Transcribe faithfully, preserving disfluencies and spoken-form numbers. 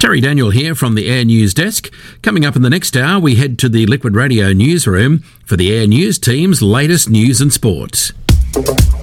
Terry Daniel here from the Air News Desk. Coming up in the next hour, we head to the Liquid Radio newsroom for the Air News team's latest news and sports.